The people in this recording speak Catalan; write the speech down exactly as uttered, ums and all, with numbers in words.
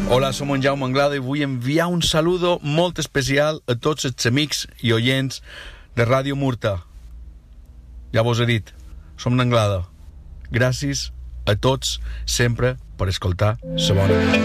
Hola, som en Jaume Anglada i vull enviar un saludo molt especial a tots els amics i oients de Ràdio Murta. Ja vos he dit, som d'Anglada. Gràcies a tots sempre per escoltar la bona.